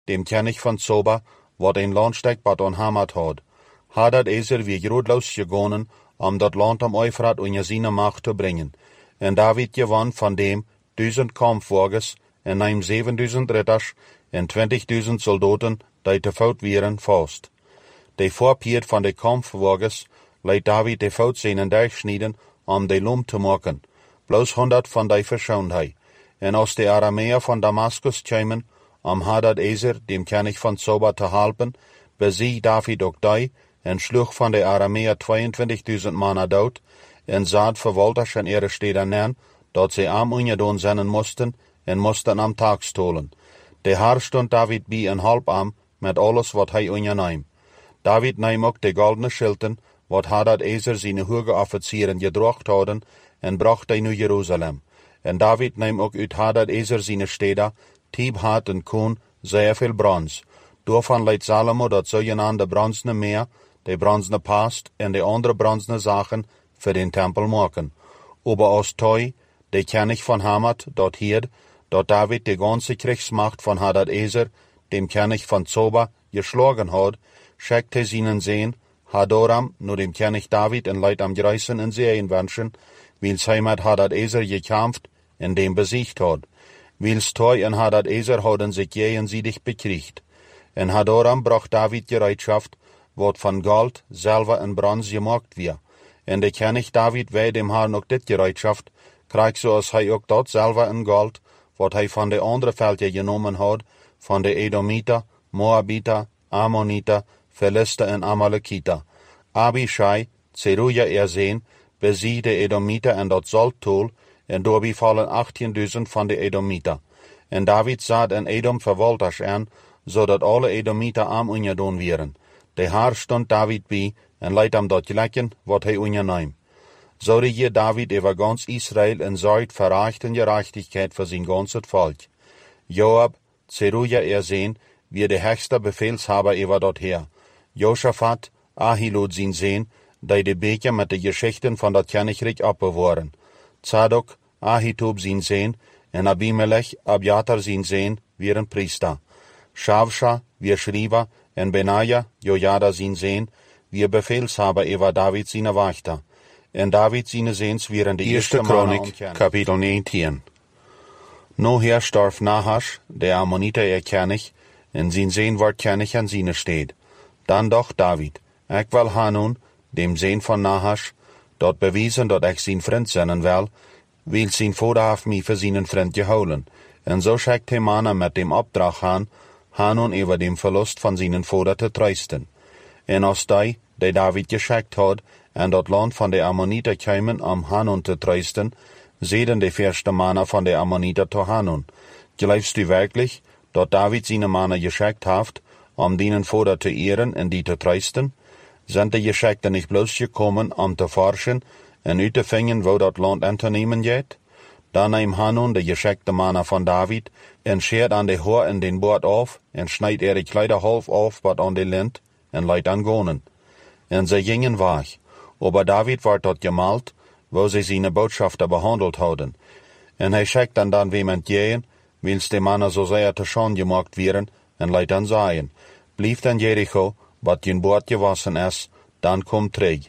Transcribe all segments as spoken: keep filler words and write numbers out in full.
dem König von Zoba, wat een landsteg bad on Hamat had. Hadad Ezer wie grootloos gegonnen, om dat land am Euphrat onder zijn macht te brengen. En David gewann van dem duizend kampfwagens, en neem zevenduizend ritters, en twintigduizend soldaten, die te voet wieren, vast. De voorpiet van de kampfwagens, leidt David de voet zijn durchsnijden, om de lom te maken. Bloos honderd van die verschoond hij. En als de Arameer van Damaskus kwamen, om Hadad Ezer, dem König van Zoba, te helpen, bezie David ook die, en sloeg van de Arameer tweeëntwintigduizend mannen dood, en zaad verwalters en ihre steden neer, dat ze am ungedaan zijn moesten, en moesten am Tag stolen. De haar stond David bij en halb am, met alles wat hij onderneem. David neem ook de goldene schilden, wat Hadad Ezer zijn hoge officieren gedrocht hadden, en bracht die naar Jeruzalem. En David neem ook uit Hadad Ezer zijn steden, Tibhat en Koen, zeer veel brons. Daarvan leidt Salomo dat zogenaamde bronzene meer, de bronzene past en de andere bronzene zaken voor den tempel maken. Aber als Toi, de König van Hamat, dat hierd, dat David de ganze Kriegsmacht van Hadad Ezer, dem König van Zoba, geschlagen had, schickte seinen Sohn Hadoram nur dem König David en leidt am Greißen in seinen Wünschen, wils hij met Hadad Ezer gekämpft en dem besiegt had. Wils Toi en Hadad Ezer hadden sich gegenseitig bekriegt. En Hadoram bracht David Gereitschaft, wat van Gold, Silber en Bronze gemaakt wird. En de König David wei dem Herrn ook dit Gereitschaft, kreeg zoals hij ook dat Silber en Gold, wat hij van de andere velden genomen had, van de Edomiter, Moabiter, Ammoniter, Philister en Amalekiter. Abishai, Zeruja er Zoon, bezie de Edomiter en dat Zoltol, en daarbij vallen achttienduizend van de Edomiter. En David zat en Edom verwalters aan, zodat alle Edomiter am ungedaan wieren. De haar stond David bij, en leidt hem dat gelijken, wat hij onderneem. Zo regiert David over ganz Israel en zorgt voor recht en gerechtigheid voor zijn ganzes volk. Joab, Zeruja er Zoon, wie de höchste Befehlshaber over dat Heer. Josaphat, Ahilud zijn Zoon, die de Beker met de Geschichten van dat Königreich abbewahren. Zadok, Ahitub zijn Zoon, en Abimelech, Abiatar zijn Zoon, wieren Priester. Shavsha, wie Schreiber, en Benaja, Jojada zijn Zoon, wie Befehlshaber over David zijn Wachter. En David zijn Zoons wieren de eerste Chronik, kapitel negentien. No her starf Nahash, de Ammoniter er König, en zijn Zoon wordt König aan zijn steed. Dan dacht David, ik wil Hanun, dem Zoon van Nahash, dat bewijzen dat ik zijn vriend zijn wil, wil zijn vader heeft mij voor zijn vriend gehouden. En zo schickt hij mannen met dem opdracht aan, Hanun over dem verlust van zijn vader te troosten. En als die, die David geschickt had, en dat land van de Ammoniter kwamen om Hanun te troosten, zeiden de eerste mannen van de Ammoniter te Hanun, geloofst u werkelijk, dat David zijn mannen geschickt heeft, om dienen vader te ehren en die te troosten? Zijn de Geschichten niet bloos gekomen om te forschen en uit te vinden wo dat land aan te nemen gaat? Dan neemt Hanun de geschickte mannen van David en scheert aan de Haar en den Bord af en snijdt ihre Kleider half af wat aan de lint en leidt aan gonen. En ze gingen weg, aber David werd tot gemalt, wo ze zijn Botschafter behandeld hadden. En hij schickt dan dan wemand gehen, wils de mannen zo zeer te schon gemaakt wieren, en leidt aan zeggen, blijf dan Jericho, wat je Bord gewassen is, dan kom terug.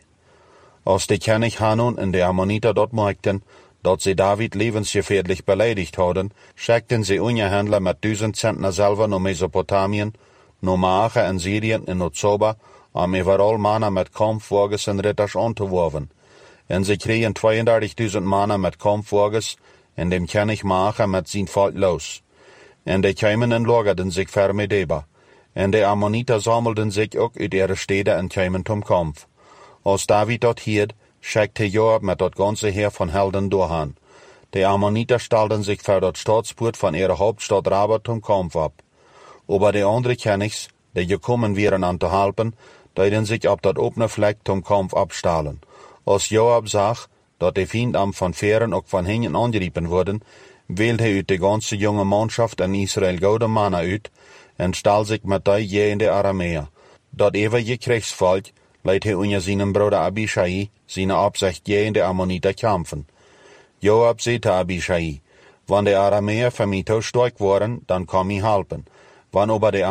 Als de König Hanun en de Ammoniter dat merkten, dat ze David levensgefährlich beleidigt hadden, schickten ze Unterhändler met duizend Zentner Silber naar Mesopotamien, naar Maache en Syrien en naar Zoba, om overal mannen met kampfwagens en ritters aan te werven. En ze kregen tweeëndertigduizend mannen met kampfwagens, en dem König Maache met zijn volk los. En de kwamen en lagerden zich ver Medeba. En de Ammoniter sammelden zich ook uit ihre steden en kwamen zum Kampf. Als David dat hierd, schickte Joab met dat ganze Heer van Helden doorgaan. De Ammoniter stelden zich voor dat Staatspoort van ihre Hauptstadt Raba zum Kampf ab. Aber de andere Königs, die gekommen wären an te helpen, deden sich op dat opene Fleck zum Kampf abstahlen. Als Joab zag, dat de Fiendam van Veren ook van hinten angeriepen worden, wählte hij uit de ganze junge Mannschaft in Israel gouden mannen uit, en stal sich met die je in de Arameer. Dat eeuwige Kriegsvolk leidt hij onder zijn broeder Abishai, zijn Absicht je in de Ammoniter kämpfen. Joab zei te Abishai, wann de Arameer van mij te sterk waren, dan kan mij helpen. wann aber de